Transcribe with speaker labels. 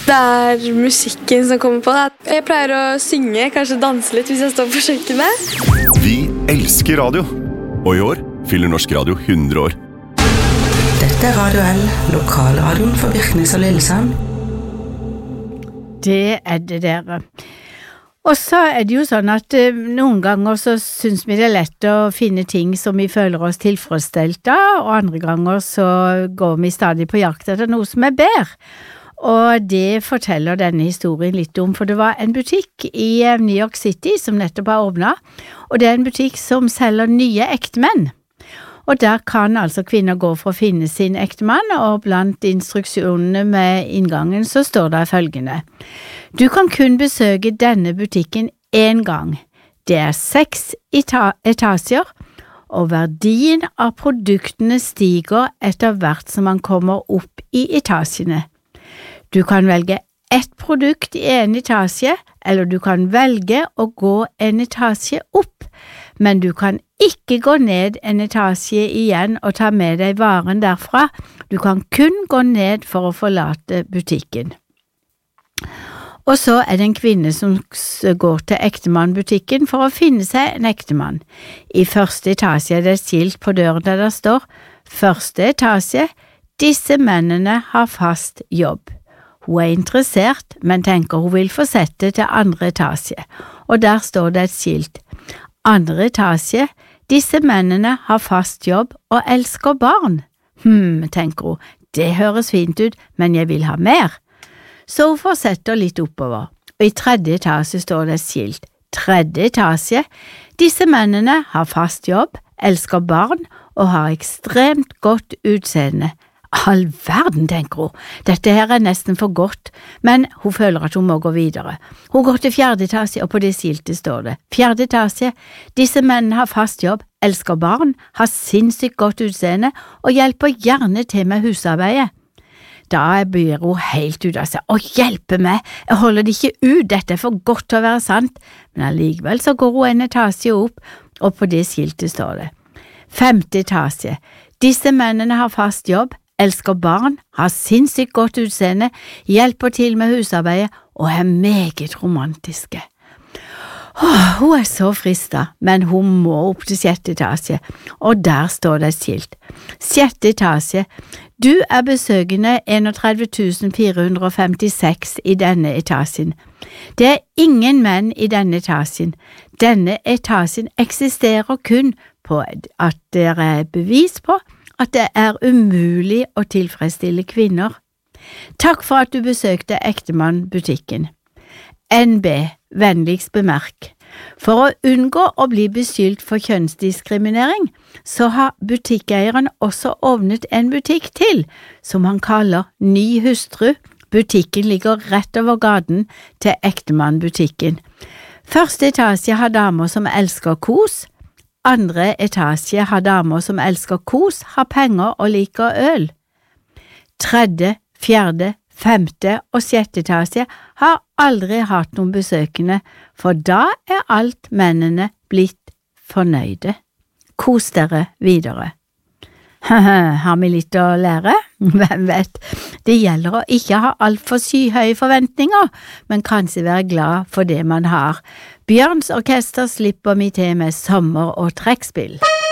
Speaker 1: Det musikken som kommer på. Jeg pleier å synge, kanskje danse litt hvis jeg står på kjøkkenet.
Speaker 2: Vi elsker radio, og I år fyller Norsk Radio 100 år.
Speaker 3: Dette Radio L, lokalradioen for Birkenes og Lillesand.
Speaker 4: Det det dere. Og så det jo sånn at noen ganger så synes vi det lett å finne ting som vi føler oss tilfredsstelt av, og andre ganger så går vi stadig på jakt etter noe som bedre. Og det forteller denne historien litt om, for det var en butikk I New York City som nettopp har åpnet, og det en butikk som selger nye ektemenn. Og der kan altså kvinner gå for å finne sin ektemann, og blant instruksjonene med inngangen så står det følgende. Du kan kun besøke denne butikken en gang. Det 6 etasjer, og verdien av produktene stiger etter hvert som man kommer opp I etasjene. Du kan velge ett produkt I en etasje, eller du kan velge å gå en etasje opp, men du kan ikke gå ned en etasje igjen og ta med deg varen derfra. Du kan kun gå ned for å forlate butikken. Og så det en kvinne som går til ektemannbutikken for å finne seg en ektemann. I første etasje det et skilt på døren der det står «Første etasje, disse mennene har fast jobb». Hun interessert, men tenker hun vil fortsette til andre etasje, og der står det et skilt. Andre etasje, disse mennene har fast jobb og elsker barn. Tenker hun, det høres fint ut, men jeg vil ha mer. Så hun fortsetter litt oppover, og I tredje etasje står det et skilt. Tredje etasje, disse mennene har fast jobb, elsker barn og har ekstremt godt utseende. All verden, tenker hun. Dette her nesten for godt, men hun føler at hun må gå videre. Hun går til fjerde etasje, og på det skiltet står det. Fjerde etasje, disse mennene har fast jobb, elsker barn, har sinnssykt godt utseende og hjelper gjerne til med husarbeidet. Da blir hun helt ut av seg. Å, hjelpe meg! Jeg holder det ikke ut, dette for godt til å være sant. Men allikevel så går hun en etasje opp, og på det skiltet står det. Femte etasje, disse mennene har fast jobb, elsker barn, har sinnssykt godt utseende, hjelper til med husarbeidet og meget romantiske. Hun så fristet, men hun må opp til sjette etasje, og der står det et skilt. Sjette etasje, du besøkende 31 456 I denne etasjen. Det ingen menn I denne etasjen. Denne etasjen eksisterer kun på at det bevis på at det umulig å tilfredsstille kvinner. Takk for at du besøkte ektemannbutikken. NB, vennligst bemerk. For å unngå å bli beskyldt for kjønnsdiskriminering, så har butikkeieren også åpnet en butikk til, som han kaller Ny hustru. Butikken ligger rett over gaten til ektemannbutikken. Første etasje har damer som elsker kos, andre etasje har damer som elsker kos, har penger og liker øl. Tredje, fjerde, femte og sjette etasje har aldri hatt noen besøkende, for da alt mennene blitt fornøyde. Kos dere videre. Har vi litt å lære? Hvem vet? Det gjelder å ikke ha alt for skyhøye forventninger, men kanskje være glad for det man har. Bjørns orkester slipper vi til med sommer- og trekkspill.